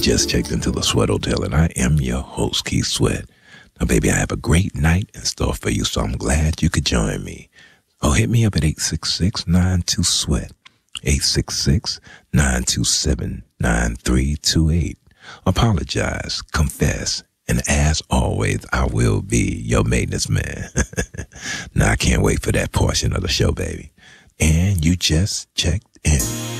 just checked into the Sweat Hotel, and I am your host, Keith Sweat. Now, baby, I have a great night in store for you, so I'm glad you could join me. Oh, hit me up at 866-92-SWEAT, 866-927-9328. Apologize, confess, and as always, I will be your maintenance man. Now, I can't wait for that portion of the show, baby. And you just checked in.